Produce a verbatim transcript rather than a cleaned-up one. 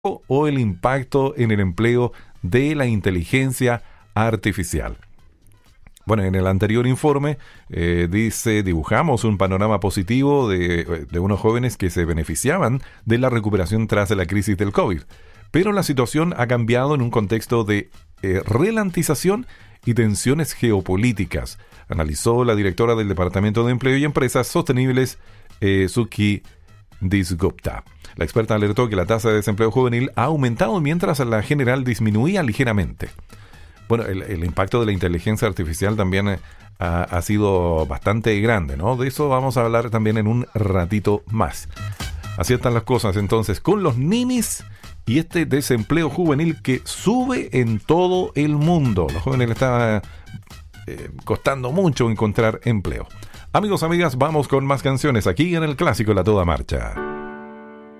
o el impacto en el empleo de la inteligencia artificial. Bueno, en el anterior informe eh, dice, dibujamos un panorama positivo de, de unos jóvenes que se beneficiaban de la recuperación tras la crisis del COVID. Pero la situación ha cambiado en un contexto de eh, ralentización y tensiones geopolíticas, analizó la directora del Departamento de Empleo y Empresas Sostenibles, eh, Suki Disgupta. La experta alertó que la tasa de desempleo juvenil ha aumentado mientras la general disminuía ligeramente. Bueno, el, el impacto de la inteligencia artificial también eh, ha, ha sido bastante grande, ¿no? De eso vamos a hablar también en un ratito más. Así están las cosas entonces con los ninis y este desempleo juvenil que sube en todo el mundo. Los jóvenes les está eh, costando mucho encontrar empleo. Amigos, amigas, vamos con más canciones aquí en el Clásico La Toda Marcha.